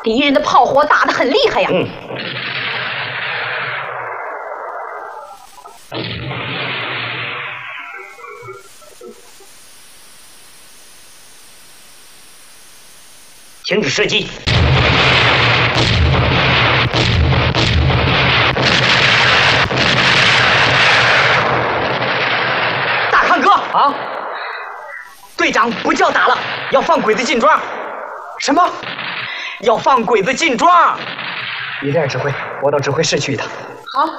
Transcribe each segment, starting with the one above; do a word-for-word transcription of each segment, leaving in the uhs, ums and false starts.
敌人的炮火打得很厉害呀。 嗯。停止射击。 大康哥啊！ 队长不叫打了，要放鬼子进庄。什么？要放鬼子进庄？你这样指挥，我到指挥室去一趟。 好。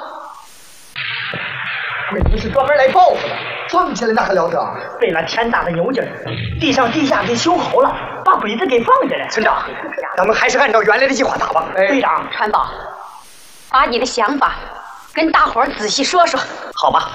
鬼子是专门来报复的，放起来那还了得？被那天大的牛劲儿，地上地下给修好了，把鬼子给放下来。村长，咱们还是按照原来的计划打吧。哎、队长， 川宝，把你的想法跟大伙儿仔细说说。 好吧。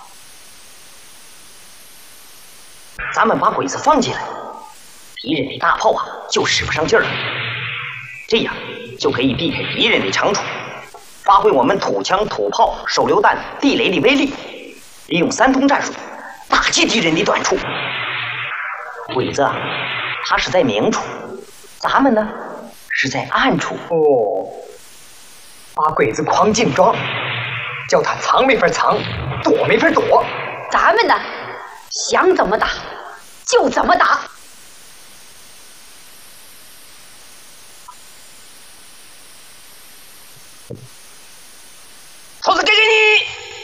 咱们把鬼子放进来，敌人的大炮啊就使不上劲儿了，这样就可以避开敌人的长处，发挥我们土枪、土炮、手榴弹、地雷的威力，利用三通战术打击敌人的短处。鬼子啊，他是在明处，咱们呢是在暗处。 哦，把鬼子诓进庄，叫他藏没法藏，躲没法躲。 咱们呢，想怎么打就怎么打。